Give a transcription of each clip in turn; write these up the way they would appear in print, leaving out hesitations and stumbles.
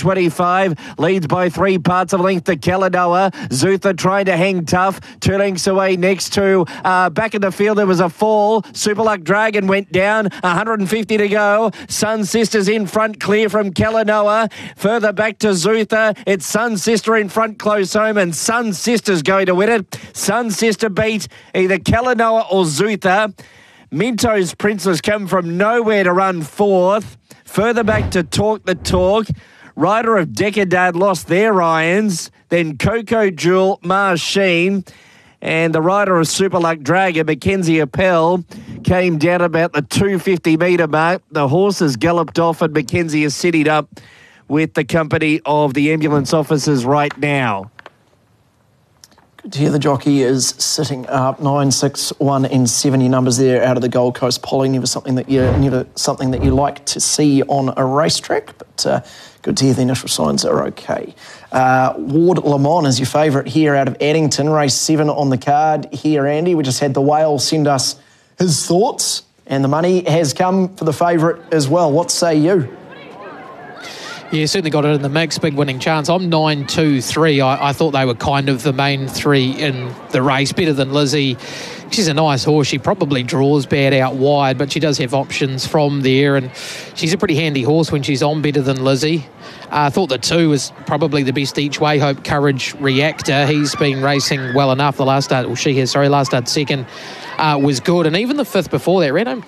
125. Leads by 3 parts of a length to Kalanoa. Zutha trying to hang tough. 2 lengths away next to back in the field. There was a fall. Superluck Dragon went down. 150 to go. Sun Sisters in front, clear from Kalanoa. Further back to Zutha. It's Sun Sister in front, close home, and Sun Sister's going to win it. Sun Sister beat either Kalanoa or Zutha. Minto's Princess come from nowhere to run fourth. Further back to Talk the Talk. Rider of Decadad lost their irons. Then Coco Jewel, Mars Sheen. And the rider of Superluck Dragon, Mackenzie Appel, came down about the 250 metre mark. The horses galloped off and Mackenzie is sitting up with the company of the ambulance officers right now. Good to hear the jockey is sitting up. 9, 6, 1 and 70 numbers there out of the Gold Coast Polly. Never something that you like to see on a racetrack, but good to hear the initial signs are okay. Ward Le Mans is your favourite here out of Addington. Race 7 on the card here, Andy. We just had the whale send us his thoughts, and the money has come for the favourite as well. What say you? Yeah, certainly got it in the mix, big winning chance. I'm 9, 2, 3. I thought they were kind of the main three in the race, better than Lizzie. She's a nice horse. She probably draws bad out wide, but she does have options from there, and she's a pretty handy horse when she's on, better than Lizzie. I thought the 2 was probably the best each way. Hope Courage Reactor. He's been racing well enough. The last start, last start second was good. And even the 5th before that ran home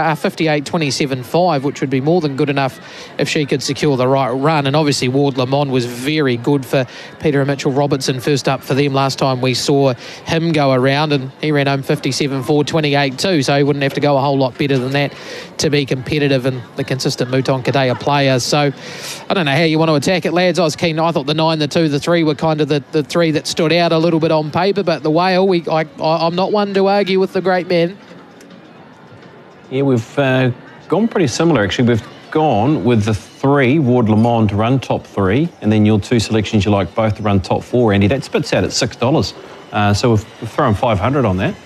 58-27-5, which would be more than good enough if she could secure the right run. And obviously Ward Le Mans was very good for Peter and Mitchell Robertson first up for them last time we saw him go around, and he ran home 57-4, 28-2, so he wouldn't have to go a whole lot better than that to be competitive in the consistent Mouton Kadea players. So I don't know how you want to attack it, lads. I was keen. I thought the 9, the 2, the 3 were kind of the 3 that stood out a little bit on paper, but the whale, I'm not one to argue with the great man. Yeah, we've gone pretty similar, actually. We've gone with the 3, Ward Le Mans, to run top 3, and then your 2 selections, you like both to run top 4, Andy. That spits out at $6. So we've thrown 500 on that.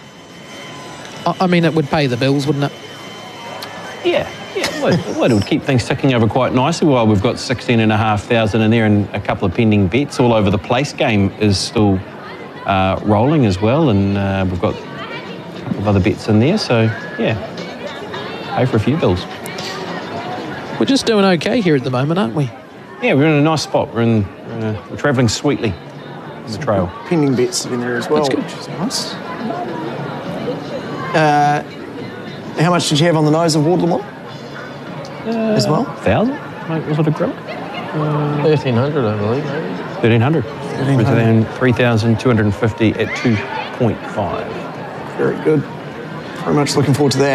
I mean, it would pay the bills, wouldn't it? Yeah, well, it would keep things ticking over quite nicely. Well, we've got 16,500 in there and a couple of pending bets all over the place. Game is still rolling as well, and we've got a couple of other bets in there. So, yeah, pay for a few bills. We're just doing okay here at the moment, aren't we? Yeah, we're in a nice spot. We're travelling sweetly on the trail. Pending bets in there as well. That's good. Which is nice. How much did you have on the nose of Ward Le Mans as well? 1,000? Was it a grill? 1,300, I believe, maybe. 1,300. 3,250 at 2.5. Very good. Very much looking forward to that.